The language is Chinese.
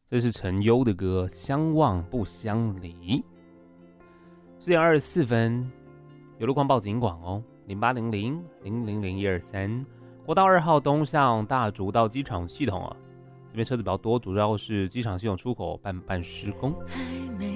这是陈优的歌《相忘不相离》。10:24，有路况报警广哦，0800000123，国道2号东向大竹到机场系统啊，这边车子比较多，主要是机场系统出口办施工。 还